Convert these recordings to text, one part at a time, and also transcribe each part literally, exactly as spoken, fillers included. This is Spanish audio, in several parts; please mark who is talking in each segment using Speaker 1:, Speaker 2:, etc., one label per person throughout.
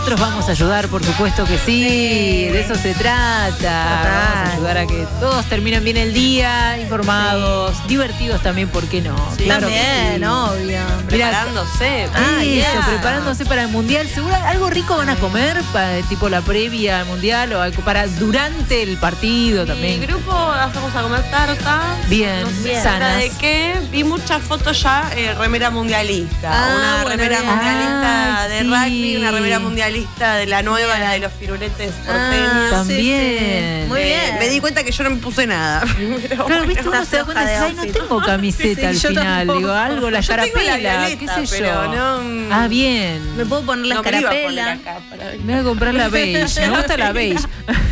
Speaker 1: Nosotros vamos a ayudar, por supuesto que sí, sí. De eso se trata. Total. Vamos a ayudar a que todos terminen bien el día, informados, sí. divertidos también, ¿por qué no?
Speaker 2: Sí,
Speaker 1: claro
Speaker 2: también,
Speaker 1: sí.
Speaker 2: obvio.
Speaker 3: Preparándose.
Speaker 1: Ah,
Speaker 2: yeah.
Speaker 1: eso, preparándose para el Mundial. ¿Seguro algo rico van a comer, para, tipo la previa al Mundial o algo para durante el partido también?
Speaker 3: Mi grupo hacemos a comer tarta.
Speaker 1: Bien,
Speaker 3: no sé
Speaker 1: sanas.
Speaker 3: ¿De qué? Vi muchas fotos ya, eh, remera mundialista.
Speaker 2: Ah,
Speaker 3: una
Speaker 2: bueno,
Speaker 3: remera
Speaker 2: bien.
Speaker 3: mundialista
Speaker 1: Ah,
Speaker 3: de
Speaker 1: sí.
Speaker 3: rugby, una remera mundialista de la nueva, la de los firuletes porteños.
Speaker 1: Ah, también.
Speaker 2: Sí, sí. Muy
Speaker 3: Eh,
Speaker 2: bien.
Speaker 3: me di cuenta que yo no me puse nada. Pero
Speaker 1: Claro, viste,
Speaker 3: bueno.
Speaker 1: uno se da cuenta y dice, ay, no tengo camiseta
Speaker 2: Sí,
Speaker 1: al
Speaker 2: sí, yo
Speaker 1: final.
Speaker 2: tampoco.
Speaker 1: Digo, algo, la
Speaker 3: Yo tengo la
Speaker 1: carapela,
Speaker 3: violeta,
Speaker 1: qué sé yo.
Speaker 3: pero no-
Speaker 1: Ah, bien.
Speaker 2: Me puedo poner la
Speaker 3: No me iba a poner
Speaker 2: escarapela.
Speaker 3: acá para-
Speaker 1: Me voy a comprar la beige. Me gusta la beige.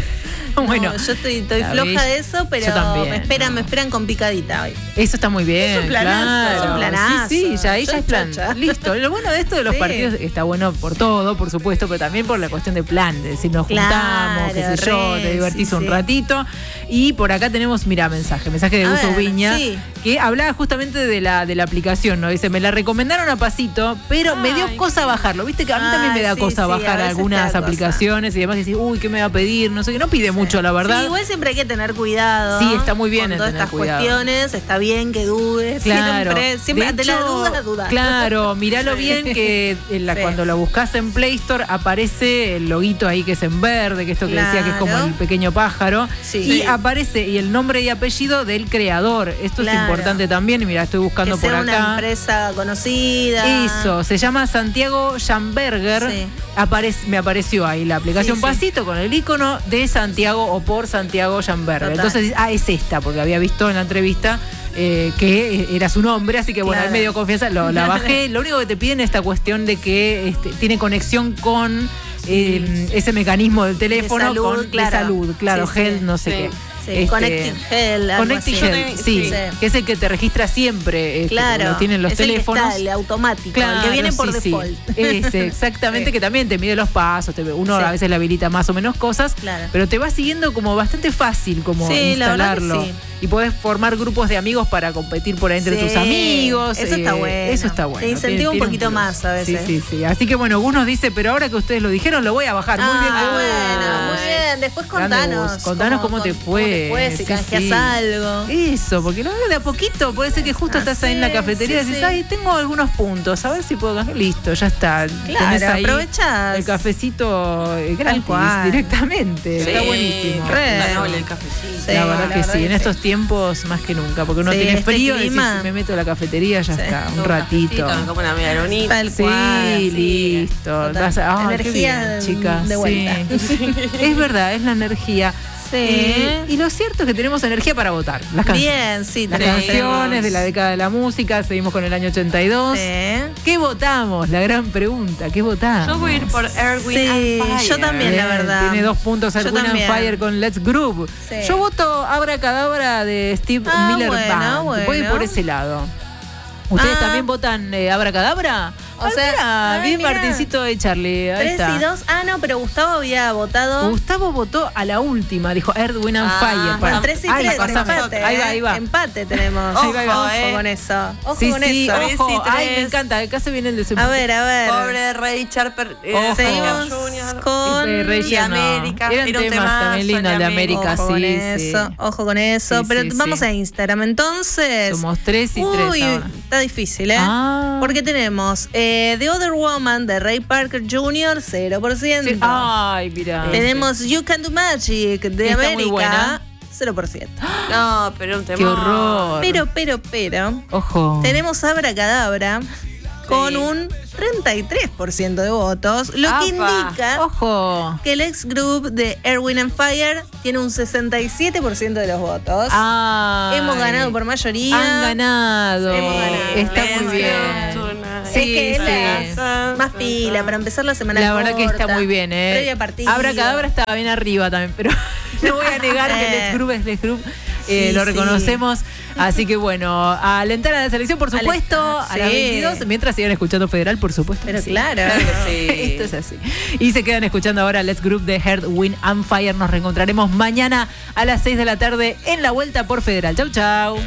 Speaker 1: Bueno,
Speaker 2: No, yo estoy, estoy
Speaker 1: la
Speaker 2: floja
Speaker 1: beige.
Speaker 2: de eso, pero
Speaker 1: Yo también,
Speaker 2: me esperan,
Speaker 1: no.
Speaker 2: me esperan con picadita hoy.
Speaker 1: eso está muy bien.
Speaker 2: Es un planazo,
Speaker 1: claro.
Speaker 2: es un planazo.
Speaker 1: Sí, sí, ya ahí
Speaker 2: Yo
Speaker 1: ya es plan.
Speaker 2: chocha.
Speaker 1: Listo. Lo bueno de esto de los
Speaker 2: Sí.
Speaker 1: partidos está bueno por todo, por supuesto, pero también por la cuestión de plan, de decir nos
Speaker 2: Claro,
Speaker 1: juntamos, qué sé yo,
Speaker 2: re,
Speaker 1: te divertís
Speaker 2: sí,
Speaker 1: un
Speaker 2: sí.
Speaker 1: ratito. Y por acá tenemos, mira, mensaje, mensaje de
Speaker 2: A
Speaker 1: Uso
Speaker 2: ver,
Speaker 1: Viña,
Speaker 2: sí.
Speaker 1: que hablaba justamente de la, de la aplicación, ¿no? Dice, me la recomendaron a pasito, pero me dio
Speaker 3: Ay,
Speaker 1: cosa bajarlo. Viste que a mí también me da
Speaker 2: Ay, sí,
Speaker 1: cosa
Speaker 2: sí, a
Speaker 1: bajar
Speaker 2: veces
Speaker 1: algunas
Speaker 2: te da cosa.
Speaker 1: aplicaciones y demás, y decís, uy, ¿qué me va a pedir? No sé qué, no pide mucho, la verdad.
Speaker 2: Sí, igual siempre hay que tener cuidado.
Speaker 1: Sí, está muy bien
Speaker 2: con
Speaker 1: en
Speaker 2: todas
Speaker 1: tener
Speaker 2: estas
Speaker 1: cuidado.
Speaker 2: cuestiones. Está bien que dudes.
Speaker 1: Claro.
Speaker 2: Siempre, siempre
Speaker 1: De
Speaker 2: ante la
Speaker 1: hecho,
Speaker 2: duda, duda.
Speaker 1: Claro, miralo bien que en la,
Speaker 2: Sí.
Speaker 1: cuando lo buscas en Play Store aparece el loguito ahí que es en verde, que esto que decía que es como
Speaker 2: Claro.
Speaker 1: el pequeño pájaro.
Speaker 2: Sí.
Speaker 1: Y
Speaker 2: Sí.
Speaker 1: aparece y el nombre y apellido del creador. Esto
Speaker 2: Claro.
Speaker 1: es importante también. Y mira, estoy buscando
Speaker 2: que
Speaker 1: por
Speaker 2: sea
Speaker 1: acá.
Speaker 2: una empresa conocida.
Speaker 1: Eso, se llama Santiago Jamberger.
Speaker 2: Sí.
Speaker 1: Aparece, me apareció ahí la aplicación
Speaker 2: Sí, sí.
Speaker 1: Pasito con el icono de Santiago o por Santiago Jamberger.
Speaker 2: Total.
Speaker 1: Entonces, ah, es esta, porque había visto en la entrevista eh, que era su nombre, así que bueno,
Speaker 2: Claro.
Speaker 1: ahí me dio confianza, lo, la bajé. Lo único que te piden es esta cuestión de que este, tiene conexión con eh, ese mecanismo del teléfono,
Speaker 2: salud,
Speaker 1: con
Speaker 2: claro.
Speaker 1: de salud, claro,
Speaker 2: Sí, sí.
Speaker 1: health, no sé
Speaker 3: Sí.
Speaker 1: qué.
Speaker 2: Sí,
Speaker 1: Este,
Speaker 2: Connecting Hell. algo
Speaker 1: Connecting
Speaker 2: así.
Speaker 1: Health, sí,
Speaker 2: Sí.
Speaker 1: que es el que te registra siempre, este,
Speaker 2: Claro.
Speaker 1: lo tienen los
Speaker 2: es el que
Speaker 1: teléfonos.
Speaker 2: está, el automático,
Speaker 1: Claro,
Speaker 2: el que viene por
Speaker 1: sí, sí.
Speaker 2: default.
Speaker 1: Ese, exactamente,
Speaker 2: Sí.
Speaker 1: que también te mide los pasos, te- uno
Speaker 2: Sí.
Speaker 1: a veces le habilita más o menos cosas,
Speaker 2: Claro.
Speaker 1: pero te va siguiendo como bastante fácil como
Speaker 2: Sí, la verdad que
Speaker 1: instalarlo.
Speaker 2: sí.
Speaker 1: Y podés formar grupos de amigos para competir por ahí entre
Speaker 2: Sí,
Speaker 1: tus amigos.
Speaker 2: eso está
Speaker 1: eh,
Speaker 2: bueno.
Speaker 1: Eso está bueno.
Speaker 2: Te incentiva
Speaker 1: Tiene-
Speaker 2: un
Speaker 1: tiene
Speaker 2: poquito
Speaker 1: plus.
Speaker 2: más a veces.
Speaker 1: Sí, sí, sí. Así que bueno, Gus nos dice, pero ahora que ustedes lo dijeron, lo voy a bajar. Muy bien,
Speaker 2: Ah,
Speaker 1: Gus.
Speaker 2: bueno, muy bien. Después
Speaker 1: Grande
Speaker 2: contanos.
Speaker 1: Gus. Contanos cómo te fue.
Speaker 2: Cómo te fue, si
Speaker 1: Sí,
Speaker 2: canjeas
Speaker 1: sí.
Speaker 2: algo.
Speaker 1: Eso, porque lo veo de a poquito. Puede ser que justo
Speaker 2: Ah,
Speaker 1: estás ahí en la
Speaker 2: sí,
Speaker 1: cafetería y
Speaker 2: sí,
Speaker 1: decís,
Speaker 2: sí.
Speaker 1: ay, tengo algunos puntos, a ver si puedo ganar. Listo, ya está.
Speaker 2: Claro,
Speaker 1: Tenés ahí
Speaker 2: aprovechás.
Speaker 1: el cafecito eh, gratis
Speaker 2: cual.
Speaker 1: directamente.
Speaker 3: Sí,
Speaker 1: Está buenísimo.
Speaker 2: re.
Speaker 3: Está noble el cafecito.
Speaker 2: Sí,
Speaker 1: la verdad
Speaker 2: la
Speaker 1: que
Speaker 2: verdad
Speaker 1: sí,
Speaker 2: que
Speaker 1: en
Speaker 2: sí.
Speaker 1: estos tiempos más que nunca, porque uno
Speaker 2: Sí,
Speaker 1: tiene
Speaker 2: este
Speaker 1: frío y
Speaker 2: clima.
Speaker 1: decís, me meto a la cafetería, ya
Speaker 2: Sí.
Speaker 1: está, un
Speaker 3: Un
Speaker 1: ratito.
Speaker 3: cafecito, me como una media lunita.
Speaker 2: Tal
Speaker 1: Sí,
Speaker 2: cual, sí.
Speaker 1: listo.
Speaker 2: Total.
Speaker 1: Vas a- ah, qué
Speaker 2: Energía
Speaker 1: bien, chicas.
Speaker 2: de vuelta.
Speaker 1: Sí. Es verdad, es la energía.
Speaker 2: Sí.
Speaker 1: Eh, y lo cierto es que tenemos energía para votar. Las canciones.
Speaker 2: Bien, sí,
Speaker 1: Las
Speaker 2: tenemos.
Speaker 1: canciones de la década de la música, seguimos con el año ochenta y dos.
Speaker 2: Sí.
Speaker 1: ¿Qué votamos? La gran pregunta, ¿qué votamos?
Speaker 3: Yo voy a ir por Earth, Wind
Speaker 2: Sí,
Speaker 3: and Fire.
Speaker 2: yo también, la
Speaker 1: Bien,
Speaker 2: verdad.
Speaker 1: Tiene dos puntos
Speaker 2: Yo
Speaker 1: Earth, Wind and
Speaker 2: también.
Speaker 1: Fire con Let's Groove.
Speaker 2: Sí.
Speaker 1: Yo voto Abracadabra de Steve
Speaker 2: Ah,
Speaker 1: Miller
Speaker 2: bueno,
Speaker 1: Band.
Speaker 2: bueno.
Speaker 1: Puede ir por ese lado. ¿Ustedes
Speaker 2: Ah.
Speaker 1: también votan eh, Abracadabra?
Speaker 2: O
Speaker 1: Ah,
Speaker 2: sea,
Speaker 1: mirá,
Speaker 2: ay,
Speaker 1: bien
Speaker 2: mirá.
Speaker 1: Martincito de Charlie. Ahí
Speaker 2: Tres
Speaker 1: está.
Speaker 2: y dos. Ah, no, pero Gustavo había votado.
Speaker 1: Gustavo votó a la última, dijo Earth, Wind and
Speaker 3: Ah,
Speaker 1: Fire.
Speaker 2: Bueno,
Speaker 1: Para-
Speaker 2: tres y
Speaker 1: Ay,
Speaker 2: tres,
Speaker 1: pasame.
Speaker 2: empate.
Speaker 1: Ahí va,
Speaker 2: ¿eh?
Speaker 1: ahí va.
Speaker 2: Empate tenemos.
Speaker 3: Ojo,
Speaker 1: Ahí va, ahí va.
Speaker 2: Ojo
Speaker 3: eh.
Speaker 2: con eso. Ojo
Speaker 1: Sí,
Speaker 2: con
Speaker 1: sí,
Speaker 2: eso.
Speaker 3: Tres
Speaker 1: ojo.
Speaker 3: y
Speaker 1: Ay, me
Speaker 3: tres.
Speaker 1: encanta. Acá se viene el de
Speaker 2: A ver, a ver.
Speaker 3: Pobre Ray Charper. Eh,
Speaker 1: Ojo.
Speaker 2: Seguimos
Speaker 3: Junior.
Speaker 2: con.
Speaker 1: Eh, Rey
Speaker 3: y
Speaker 1: ya no.
Speaker 3: América.
Speaker 1: Eran
Speaker 3: Era un
Speaker 1: temas
Speaker 3: temazo
Speaker 1: también lindos
Speaker 3: de
Speaker 1: de América,
Speaker 2: Ojo
Speaker 1: sí,
Speaker 2: con
Speaker 1: sí.
Speaker 2: eso, ojo con eso.
Speaker 1: Sí,
Speaker 2: Pero
Speaker 1: sí,
Speaker 2: vamos
Speaker 1: sí.
Speaker 2: a Instagram. Entonces.
Speaker 1: Somos tres y
Speaker 2: Uy,
Speaker 1: tres ahora.
Speaker 2: está difícil, ¿eh?
Speaker 1: Ah.
Speaker 2: Porque tenemos eh, The Other Woman de Ray Parker junior, cero por ciento.
Speaker 1: Sí. Ay, mira.
Speaker 2: Tenemos You Can Do Magic de
Speaker 1: Está muy
Speaker 2: América,
Speaker 1: buena.
Speaker 2: cero por ciento.
Speaker 3: No, pero un tema.
Speaker 1: Qué horror.
Speaker 2: Pero, pero, pero,
Speaker 1: Ojo.
Speaker 2: tenemos Abracadabra con
Speaker 3: Sí.
Speaker 2: un treinta y tres por ciento de votos, lo que
Speaker 3: Apa.
Speaker 2: indica
Speaker 1: Ojo.
Speaker 2: que el ex group de Earth, Wind and Fire tiene un sesenta y siete por ciento de los votos.
Speaker 1: Ay.
Speaker 2: Hemos ganado por mayoría.
Speaker 1: Han ganado.
Speaker 2: Hemos ganado.
Speaker 1: Está
Speaker 3: Let's
Speaker 1: muy
Speaker 3: go
Speaker 1: bien.
Speaker 3: tonight.
Speaker 2: Es que es
Speaker 1: sí.
Speaker 2: la- más pila para empezar la semana.
Speaker 1: La verdad que está
Speaker 2: corta,
Speaker 1: muy bien, ¿eh?
Speaker 2: Previa partido.
Speaker 1: Abracadabra estaba bien arriba también, pero no voy a negar que Let's Groove es Let's Groove. Eh,
Speaker 2: Sí,
Speaker 1: lo
Speaker 2: sí.
Speaker 1: reconocemos. Así que bueno, a alentar a la selección, por supuesto,
Speaker 2: Alentar,
Speaker 1: a las
Speaker 2: sí.
Speaker 1: veintidós, mientras sigan escuchando Federal, por supuesto.
Speaker 2: Pero
Speaker 1: que sí.
Speaker 2: claro.
Speaker 3: Claro que sí.
Speaker 1: Esto es así. Y se quedan escuchando ahora Let's Group de Earth, Wind and Fire. Nos reencontraremos mañana a las seis de la tarde en la vuelta por Federal. Chau, chau.